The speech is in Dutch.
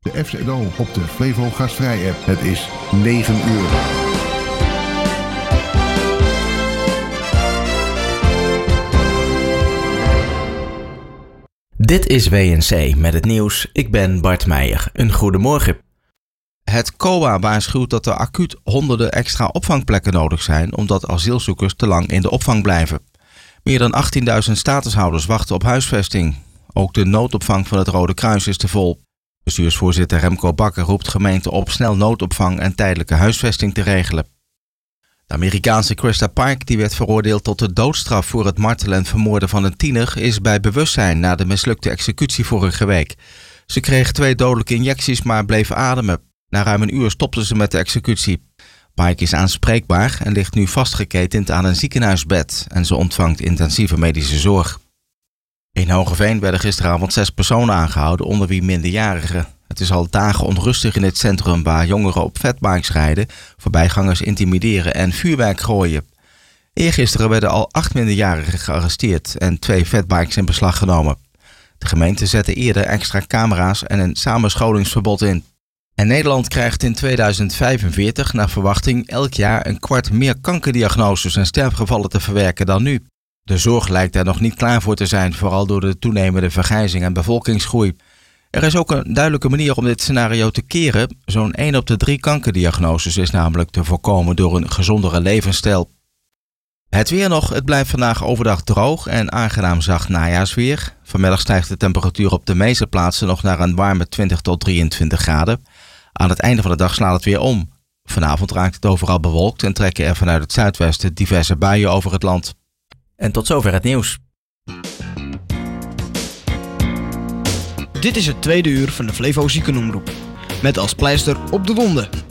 De FZO op de Flevo Gastvrij app. Het is 9 uur. Dit is WNC met het nieuws. Ik ben Bart Meijer. Een goedemorgen. Het COA waarschuwt dat er acuut honderden extra opvangplekken nodig zijn omdat asielzoekers te lang in de opvang blijven. Meer dan 18.000 statushouders wachten op huisvesting. Ook de noodopvang van het Rode Kruis is te vol. Bestuursvoorzitter Remco Bakker roept gemeenten op snel noodopvang en tijdelijke huisvesting te regelen. De Amerikaanse Krista Park, die werd veroordeeld tot de doodstraf voor het martelen en vermoorden van een tiener, is bij bewustzijn na de mislukte executie vorige week. Ze kreeg 2 dodelijke injecties, maar bleef ademen. Na ruim een uur stopte ze met de executie. Pike is aanspreekbaar en ligt nu vastgeketend aan een ziekenhuisbed en ze ontvangt intensieve medische zorg. In Hoogeveen werden gisteravond 6 personen aangehouden, onder wie minderjarigen. Het is al dagen onrustig in het centrum waar jongeren op fatbikes rijden, voorbijgangers intimideren en vuurwerk gooien. Eergisteren werden al 8 minderjarigen gearresteerd en 2 fatbikes in beslag genomen. De gemeente zette eerder extra camera's en een samenscholingsverbod in. En Nederland krijgt in 2045 naar verwachting elk jaar 1/4 meer kankerdiagnoses en sterfgevallen te verwerken dan nu. De zorg lijkt daar nog niet klaar voor te zijn, vooral door de toenemende vergrijzing en bevolkingsgroei. Er is ook een duidelijke manier om dit scenario te keren. Zo'n 1 op de 3 kankerdiagnoses is namelijk te voorkomen door een gezondere levensstijl. Het weer nog. Het blijft vandaag overdag droog en aangenaam zacht najaarsweer. Vanmiddag stijgt de temperatuur op de meeste plaatsen nog naar een warme 20 tot 23 graden. Aan het einde van de dag slaat het weer om. Vanavond raakt het overal bewolkt en trekken er vanuit het zuidwesten diverse buien over het land. En tot zover het nieuws. Dit is het tweede uur van de Flevo Ziekenomroep. Met als pleister op de wonden